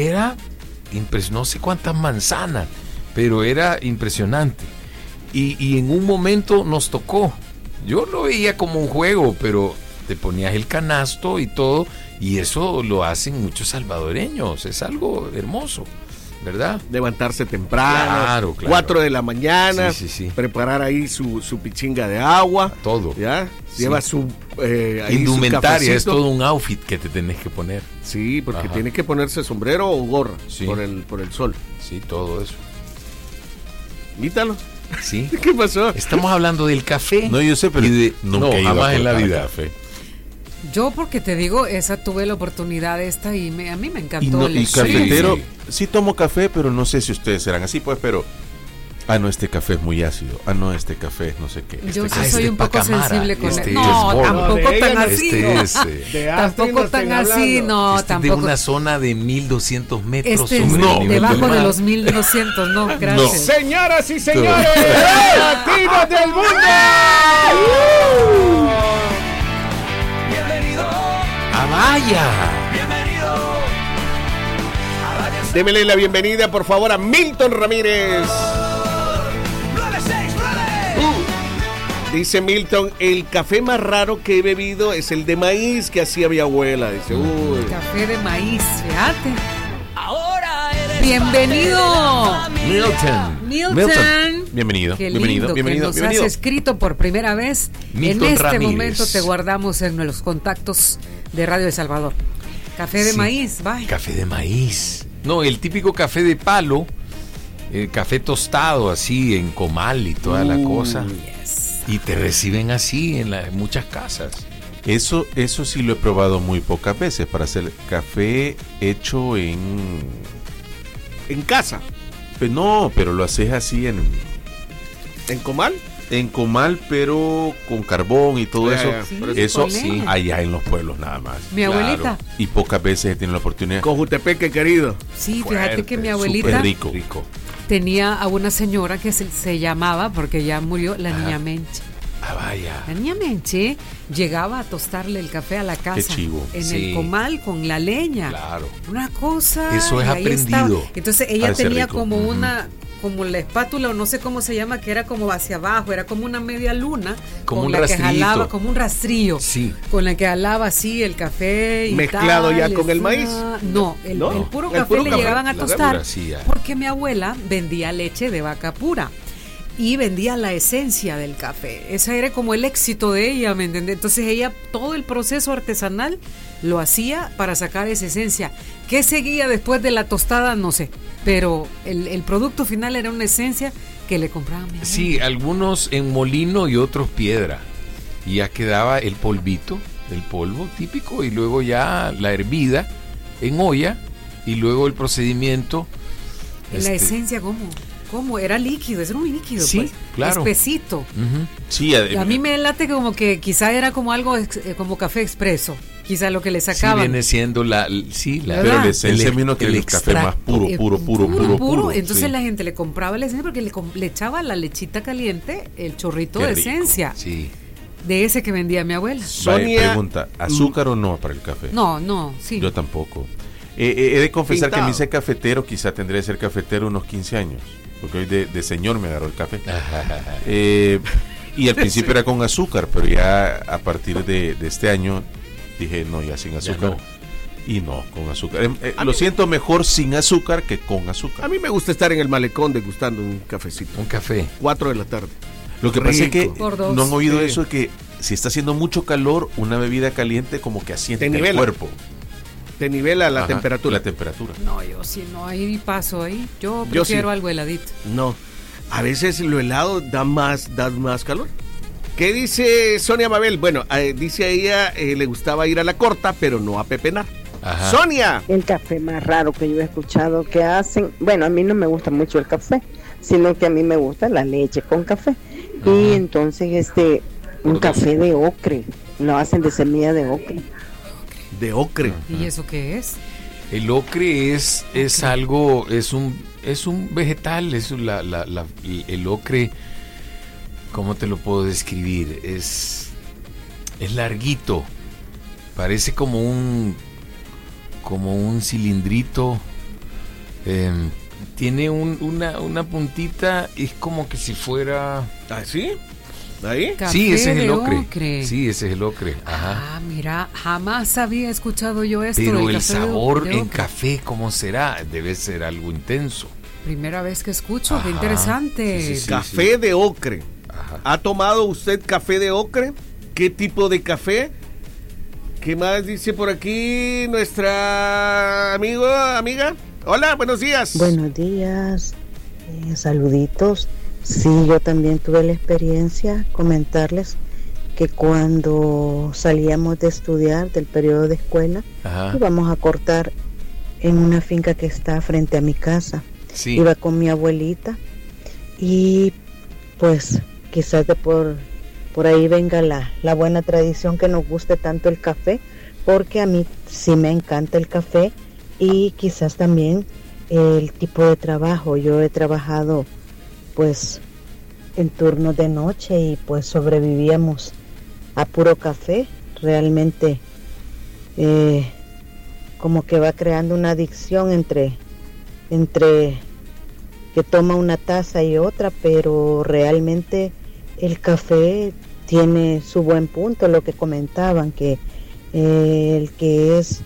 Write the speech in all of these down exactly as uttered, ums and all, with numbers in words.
era, impres- no sé cuántas manzanas, pero era impresionante. Y, y en un momento nos tocó. Yo lo veía como un juego, pero te ponías el canasto y todo, y eso lo hacen muchos salvadoreños. Es algo hermoso, ¿verdad? Levantarse temprano, claro, claro. cuatro de la mañana, sí, sí, sí. preparar ahí su, su pichinga de agua. Todo. ¿Ya? Sí. Lleva su eh, ahí indumentaria, su es todo un outfit que te tenés que poner. Sí, porque Ajá. tiene que ponerse sombrero o gorra Sí. por el por el sol. Sí, todo eso. Quítalo. Sí. ¿Qué pasó? Estamos hablando del café. No, yo sé, pero y de, nunca no, he ido a jamás en la cortar vida. café. Yo porque te digo, esa tuve la oportunidad esta y me, a mí me encantó. Y, no, el y estilo. cafetero, sí. sí tomo café, pero no sé si ustedes serán así, pues, pero... Ah, no, este café es muy ácido. Ah, no, este café es no sé qué. Este Yo sí Ah, soy este un poco Pacamara, sensible con este él. es No, gordo. tampoco No, de tan ella no- así. Este no. es, eh, De Astrid Tampoco no tan estén así, hablando. no, este es de tampoco. una zona de mil doscientos metros Este es sobre No, el nivel debajo del de mar. los mil doscientos, no, gracias. Señoras y señores, latinos del mundo. ¡Ah, vaya! Démele la bienvenida, por favor, a Milton Ramírez. Uh, dice Milton, el café más raro que he bebido es el de maíz que hacía mi abuela. Dice, uy. Café de maíz, fíjate. Bienvenido, Milton. Milton. Milton. Bienvenido, Qué bienvenido, lindo bienvenido, que nos bienvenido. has escrito por primera vez. Milton en este Ramírez. momento te guardamos en los contactos de Radio de Salvador. Café de Sí. maíz, vaya. Café de maíz. No, el típico café de palo, el café tostado así en comal y toda la cosa. Yes. Y te reciben así en, la- en muchas casas. Eso, eso sí lo he probado muy pocas veces para hacer café hecho en... En casa, Pues no, pero lo haces así en, en comal. en comal, pero con carbón y todo Ya, eso. ya, Sí, Pero eso con sí, leña. allá en los pueblos nada más. Mi abuelita. Y pocas veces he tenido la oportunidad. Cojutepeque, querido. Sí, fíjate que mi Súper abuelita rico. Rico. tenía a una señora que se, se llamaba, porque ya murió, la niña Menche. Ah, vaya. La niña Menche llegaba a tostarle el café a la casa. chivo. En Sí. el comal con la leña. Claro. Una cosa. Eso es y ahí aprendido. estaba. Entonces ella Ha de ser tenía rico. como Ujú. una, como la espátula o no sé cómo se llama, que era como hacia abajo, era como una media luna. Como con un la que rastrillito. jalaba, como un rastrillo. Sí. Con la que jalaba así el café y ¿Mezclado tal, ya con el esa- maíz? No, el, No, el puro el café puro le café, llegaban a la tostar. pura, sí, ya. Porque mi abuela vendía leche de vaca pura. Y vendía la esencia del café. Ese era como el éxito de ella, ¿me entiendes? Entonces ella, todo el proceso artesanal lo hacía para sacar esa esencia. ¿Qué seguía después de la tostada? No sé. Pero el, el producto final era una esencia que le compraban a mi abuela. Sí, algunos en molino y otros piedra. Y ya quedaba el polvito, el polvo típico, y luego ya la hervida en olla, y luego el procedimiento. La este, esencia, ¿cómo? ¿Cómo? Era líquido, era un líquido, Sí, pues. claro. Espesito. Ujú. Sí, Y a mí me late como que quizá era como algo, ex- eh, como café expreso. Quizá lo que le Sí, sacaban. viene siendo la. Sí, la. ¿Verdad? Pero la esencia el- vino que el el café más extracto. puro, Eh, puro, puro, puro, puro. Entonces sí. la gente le compraba la esencia porque le, com- le echaba la lechita caliente, el chorrito Qué de rico. esencia. Sí. De ese que vendía mi abuela. Vaya, Sonia- pregunta, ¿azúcar o no para el café? No, no, sí. Yo tampoco. Eh, eh, he de confesar Pintado. que a mí ser cafetero, quizá tendré que ser cafetero unos quince años, porque hoy de, de señor me agarró el café. Eh, y al principio era con azúcar, pero ya a partir de, de este año dije, no, ya sin azúcar. Y no, con azúcar. Eh, eh, A lo mí- siento mejor sin azúcar que con azúcar. A mí me gusta estar en el malecón degustando un cafecito. Un café. Cuatro de la tarde. Lo que pasa es que rico. Por dos. no han oído Sí. eso, que si está haciendo mucho calor, una bebida caliente como que asiente Te el nivela. cuerpo. Te nivela la Ajá, temperatura. La temperatura. No, yo sí, no, ahí paso ahí. Yo Yo prefiero sí. algo heladito. No. A veces lo helado da más, da más calor. ¿Qué dice Sonia Mabel? Bueno, eh, dice a ella eh, le gustaba ir a la corta, pero no a pepenar. Ajá. Sonia. El café más raro que yo he escuchado que hacen, bueno, a mí no me gusta mucho el café, sino que a mí me gusta la leche con café. Y entonces este, un café de ocre, lo hacen de semilla de ocre. De ocre. ¿Y eso qué es? El ocre es, es algo, es un, es un vegetal, es la, la, la- el ocre, ¿cómo te lo puedo describir? Es, es larguito, parece como un, como un cilindrito Eh, tiene un, una, una puntita, es como que si fuera... ¿Ah, sí? ¿Ahí? Café sí, ese es el de ocre. ocre. Sí, ese es el ocre. Ajá. Ah, mira, jamás había escuchado yo esto. Pero del el café de- sabor de en ocre. café, ¿cómo será? Debe ser algo intenso. Primera vez que escucho, Ajá. qué interesante. Sí, sí, sí. Café de ocre. Ajá. ¿Ha tomado usted café de ocre? ¿Qué tipo de café? ¿Qué más dice por aquí nuestra amigo, amiga? Hola, buenos días. Buenos días, eh, saluditos. Sí, yo también tuve la experiencia, comentarles que cuando salíamos de estudiar del periodo de escuela, Ajá. íbamos a cortar en una finca que está frente a mi casa. Sí. Iba con mi abuelita y pues quizás de por, por ahí venga la, la buena tradición que nos guste tanto el café, porque a mí sí me encanta el café y quizás también el tipo de trabajo. Yo he trabajado pues en turnos de noche y pues sobrevivíamos a puro café. Realmente eh, como que va creando una adicción entre entre que toma una taza y otra, pero realmente el café tiene su buen punto, lo que comentaban, que eh, el que es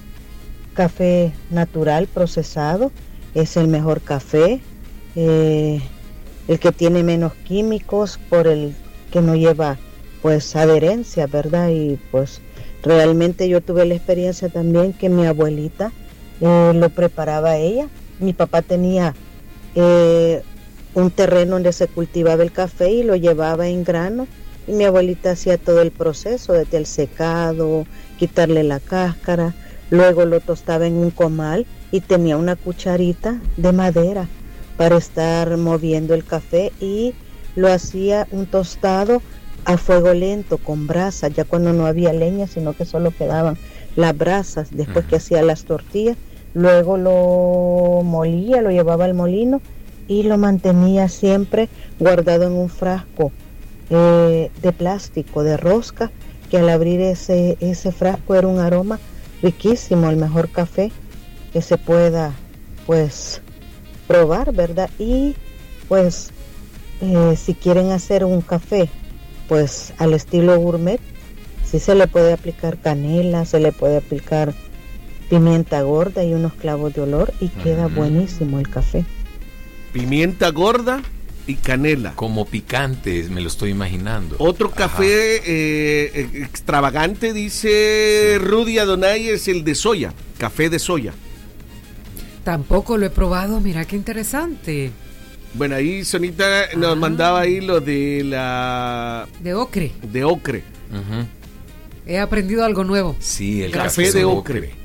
café natural procesado es el mejor café, eh, el que tiene menos químicos, por el que no lleva pues adherencia, ¿verdad? Y pues realmente yo tuve la experiencia también que mi abuelita eh, lo preparaba ella. Mi papá tenía eh, un terreno donde se cultivaba el café y lo llevaba en grano, y mi abuelita hacía todo el proceso, desde el secado, quitarle la cáscara, luego lo tostaba en un comal y tenía una cucharita de madera para estar moviendo el café, y lo hacía un tostado a fuego lento con brasas, ya cuando no había leña, sino que solo quedaban las brasas, después que hacía las tortillas. Luego lo molía, lo llevaba al molino y lo mantenía siempre guardado en un frasco eh, de plástico, de rosca, que al abrir ese, ese frasco era un aroma riquísimo, el mejor café que se pueda pues probar, ¿verdad? Y pues eh, si quieren hacer un café pues al estilo gourmet, sí se le puede aplicar canela, se le puede aplicar pimienta gorda y unos clavos de olor y queda Mm. buenísimo el café. Pimienta gorda y canela. Como picante, me lo estoy imaginando. Otro Ajá. café eh, extravagante, dice Sí. Rudy Adonai, es el de soya, café de soya. Tampoco lo he probado, mira qué interesante. Bueno, ahí Sonita nos Ah. mandaba ahí lo de la De ocre. de ocre. Ujú. He aprendido algo nuevo. Sí, el Café café, de de ocre. ocre.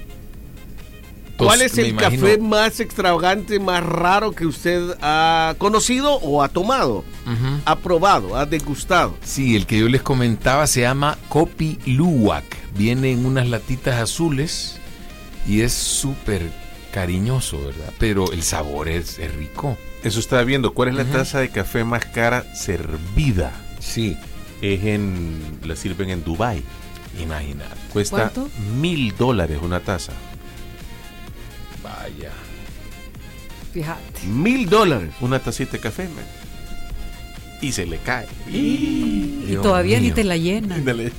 ¿Cuál Pues, es me el imagino- café más extravagante, más raro que usted ha conocido o ha tomado? Ujú. Ha probado, ha degustado. Sí, el que yo les comentaba se llama Kopi Luwak. Viene en unas latitas azules y es súper cariñoso, ¿verdad? Pero el sabor es, es rico. Eso estaba viendo. ¿Cuál es la Ujú. taza de café más cara servida? Sí, Es en, la sirven en Dubai. imagínate. Cuesta ¿Cuánto? mil dólares una taza. Vaya. Fíjate. Mil dólares. Una tacita de café, man. Y se le cae. Y Dios todavía ni mío. te la llenan. Ándale.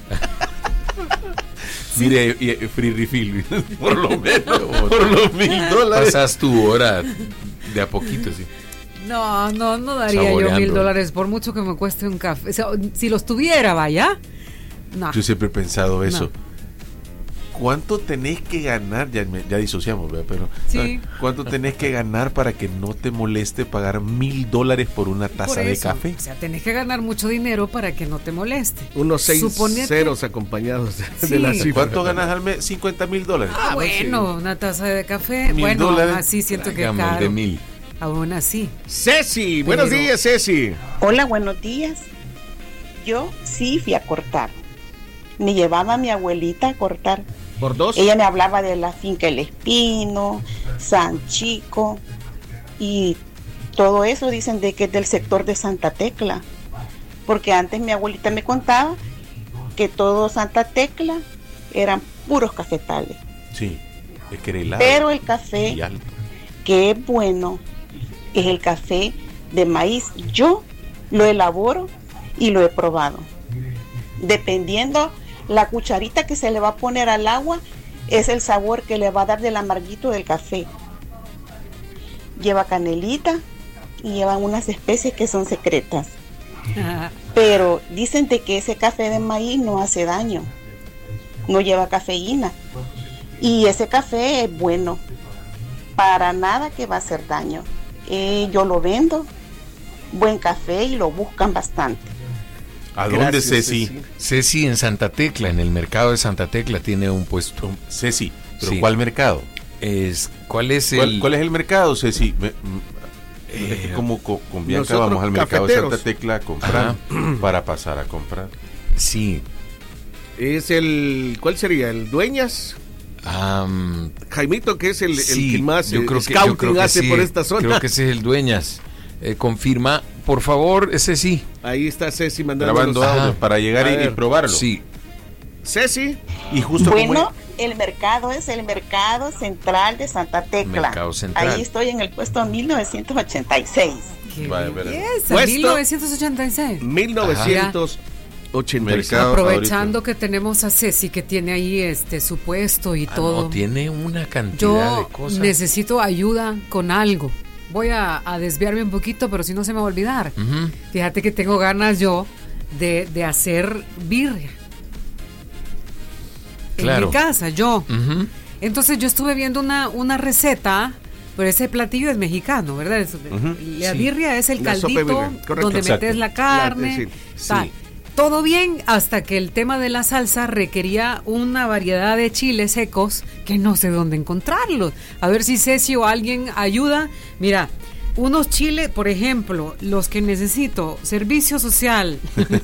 Mire, y- y free refill. Por lo menos. Por los mil dólares. Pasas tu hora de a poquito, sí. No, no, no daría yo Saboreando. mil dólares por mucho que me cueste un café. O sea, si los tuviera, vaya. No. Yo siempre he pensado eso. No. ¿Cuánto tenés que ganar? Ya, me- ya disociamos, ¿verdad? Pero Sí. ¿cuánto tenés que ganar para que no te moleste pagar mil dólares por una taza Por de eso, café? O sea, tenés que ganar mucho dinero para que no te moleste. Unos seis Suponete- ceros acompañados de, Sí. de la cifra. ¿Cuánto ganas al mes? cincuenta mil dólares. Ah, bueno, una taza de café. Mil bueno, dólares. así siento que Hagamos caro. de mil. Aún así. Ceci, buenos Pero- días, Ceci. Hola, buenos días. Yo sí fui a cortar. Me llevaba a mi abuelita a cortar. Por dos. Ella me hablaba de la finca El Espino, San Chico y todo eso dicen de que es del sector de Santa Tecla. Porque antes mi abuelita me contaba que todo Santa Tecla eran puros cafetales. Sí, es que era helado. Pero el café Y alto. que es bueno es el café de maíz. Yo lo elaboro y lo he probado. Dependiendo la cucharita que se le va a poner al agua, es el sabor que le va a dar del amarguito del café. Lleva canelita y lleva unas especies que son secretas. Pero dicen de que ese café de maíz no hace daño, no lleva cafeína, y ese café es bueno, para nada que va a hacer daño. Eh, yo lo vendo, buen café, y lo buscan bastante. ¿A dónde, Gracias, Ceci? Ceci. Ceci en Santa Tecla, en el mercado de Santa Tecla tiene un puesto. Ceci, ¿pero Sí. cuál mercado? Es, ¿cuál es ¿Cuál, el...? cuál es el mercado, Ceci? Me- m- Eh, es que como co- con Bianca nosotros vamos al mercado de cafeteros. Santa Tecla a comprar para pasar a comprar. Sí. Es el, ¿cuál sería? ¿El Dueñas? am, Jaimito, que es el, el sí, que más yo eh, creo que- yo scouting creo que hace sí, por esta zona. Creo que ese es el Dueñas. Eh, confirma, por favor, ese sí. Ahí está Ceci mandando. Grabando Ajá. audio para llegar A y, y ver. probarlo. Sí. Ceci, Y justo Bueno, como el mercado es el Mercado Central de Santa Tecla. Mercado Central. Ahí estoy en el puesto mil novecientos ochenta y seis. Qué Vale, vale. belleza, Puesto- mil novecientos ochenta y seis. mil novecientos ochenta y seis. Mercado. Aprovechando ahorita. que tenemos a Ceci, que tiene ahí este su puesto y Ah, todo. no, tiene una cantidad de Yo cosas. necesito ayuda con algo. Voy a, a desviarme un poquito, pero si no se me va a olvidar. Ujú. Fíjate que tengo ganas yo de, de hacer birria. Claro. En mi casa, yo. Ujú. Entonces yo estuve viendo una, una receta, pero ese platillo es mexicano, ¿verdad? Es- Ujú. La Sí. birria es el La sopa de caldito birria, correcto. donde Exacto. metes la carne. La- sí, tal. sí. Todo bien hasta que el tema de la salsa requería una variedad de chiles secos que no sé dónde encontrarlos. A ver si Ceci o alguien ayuda. Mira, unos chiles, por ejemplo, los que necesito, servicio social.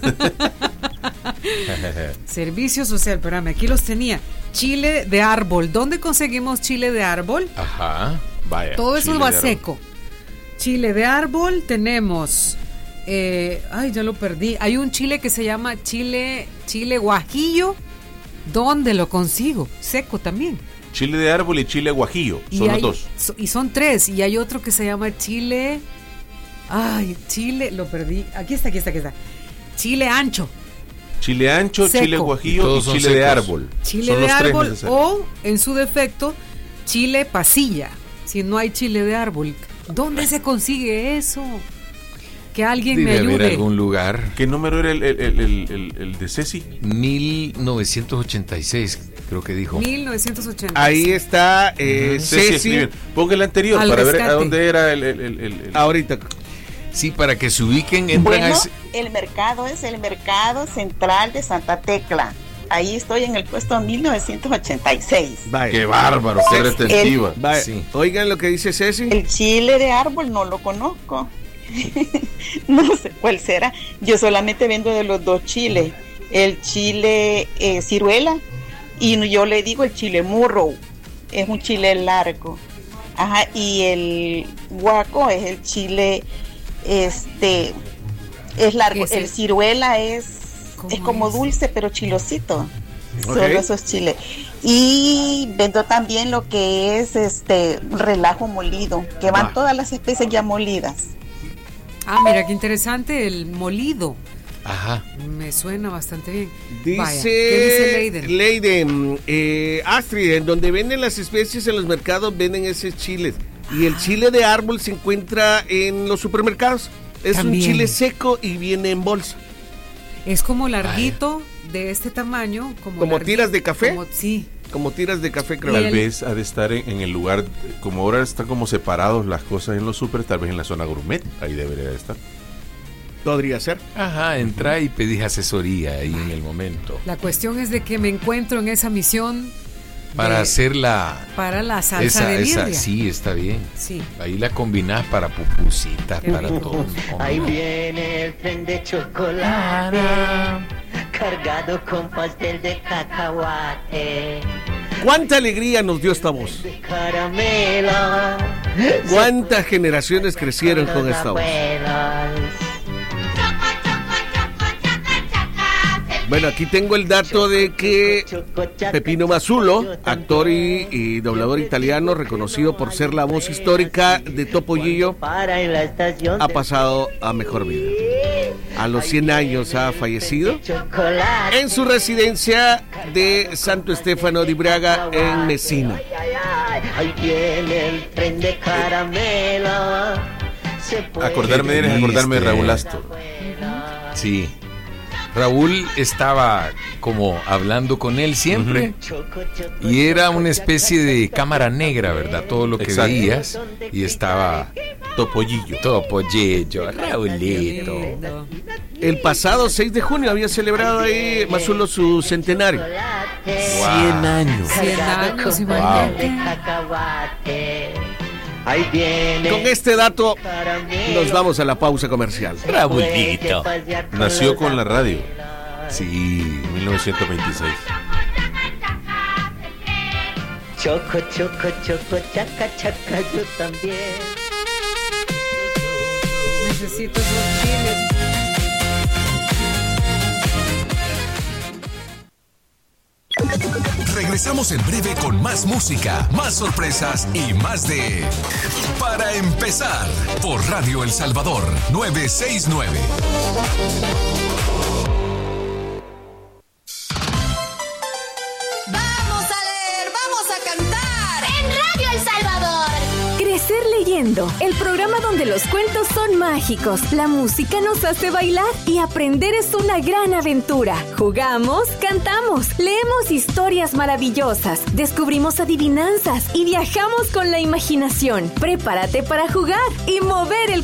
Servicio social, espérame, aquí los tenía. Chile de árbol. ¿Dónde conseguimos chile de árbol? Ajá. Vaya. Todo eso chile va de árbol. seco. Chile de árbol tenemos. eh, ay, ya lo perdí. Hay un chile que se llama chile, chile guajillo. ¿Dónde lo consigo? Seco también. Chile de árbol y chile guajillo. Y Son hay- los dos. so- y son tres. Y hay otro que se llama chile. Ay, chile, lo perdí. Aquí está, aquí está, aquí está. Chile ancho. Chile ancho, Seco. chile Y guajillo todos y son chile de secos. árbol. Chile Son de los tres árbol necesarios. o, en su defecto, chile pasilla. Si no hay chile de árbol, ¿dónde se consigue eso? Que alguien me Debe haber ayude. algún lugar. ¿Qué número era el, el, el, el, el- el de Ceci? mil novecientos ochenta y seis, creo que dijo. mil novecientos ochenta. Ahí está eh, Ceci, Ceci. escriben. Ponga el anterior Al para ver rescate. a dónde era el... el, el, el- el- Ahorita. Sí, para que se ubiquen, entran a Bueno, ese... el mercado es el Mercado Central de Santa Tecla. Ahí estoy en el puesto mil novecientos ochenta y seis. Vaya. ¡Qué bárbaro! ¡Qué Ceci. retentiva! Vaya. Sí. Oigan lo que dice Ceci. El chile de árbol no lo conozco. No sé cuál será. Yo solamente vendo de los dos chiles. El chile eh, ciruela y yo le digo el chile murro. Es un chile largo. Ajá, y el guaco es el chile, este, es largo. ¿Qué es el- El ciruela es, ¿Cómo es como es? dulce pero chilosito. Ok. Solo esos chiles. Y vendo también lo que es este relajo molido, que van Va. todas las especies ya molidas. Ah, mira, qué interesante el molido. Ajá. Me suena bastante bien. Dice, Vaya, ¿qué dice Leiden? Leiden, eh, Astrid, en donde venden las especies en los mercados venden ese chiles. Y el chile de árbol se encuentra en los supermercados. Es También. un chile seco y viene en bolsa. Es como larguito, de este tamaño. Como, ¿Como larguito, tiras de café? como- sí. Como tiras de café, creo. Y Tal el- vez ha de estar en, en el lugar, como ahora están como separados las cosas en los super, tal vez en la zona gourmet, ahí debería de estar. Podría ser. Ajá, entra y pedís asesoría ahí en el momento. La cuestión es de que me encuentro en esa misión Para de- hacer la... para la salsa Esa, de esa, birria. sí, está bien. Sí. Ahí la combinás para pupusitas, Qué para rico. todo. Ahí viene el tren de chocolate, cargado con pastel de cacahuate, ¿Cuánta alegría nos dio esta voz? de caramelo. ¿Cuántas generaciones crecieron con esta voz? Abuelos. Choco, choco, choco, chaca, chaca, se Bueno, aquí tengo el dato de que Pepino Mazzulo, actor y, y doblador italiano, reconocido por ser la voz histórica de Topollillo, ha pasado a mejor vida. A los cien años ha fallecido en su residencia de Santo Estefano di Braga, en Messina. Ahí viene el tren de caramelo. Acordarme de él es acordarme de Raúl Astor. Sí. Raúl estaba como hablando con él siempre, uh-huh. y era una especie de cámara negra, ¿verdad? Todo lo que Exacto. veías, y estaba Topollillo. Topollillo, Raulito. El pasado seis de junio había celebrado ahí Mazzulo su centenario. Cien años. Cien años, imagínate. Ahí viene. Con este dato nos vamos a la pausa comercial. Raulito. Nació con la radio. Sí, en mil novecientos veintiséis. Choco, choco, choco, chaca, chaca, yo también. Necesito esos chiles. Regresamos en breve con más música, más sorpresas y más de Para Empezar por Radio El Salvador novecientos sesenta y nueve. Vamos a leer, vamos a cantar en Radio El Salvador. Crecer leyendo, el programa donde los cuentos son mágicos, la música nos hace bailar y aprender es una gran aventura. Jugamos, cantamos, leemos historias maravillosas, descubrimos adivinanzas y viajamos con la imaginación. Prepárate para jugar y mover el